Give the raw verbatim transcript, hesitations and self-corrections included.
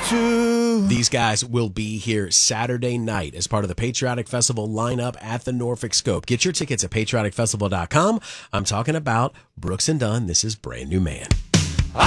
true. These guys will be here Saturday night as part of the Patriotic Festival lineup at the Norfolk Scope. Get your tickets at patriotic festival dot com. I'm talking about Brooks and Dunn. This is Brand New Man.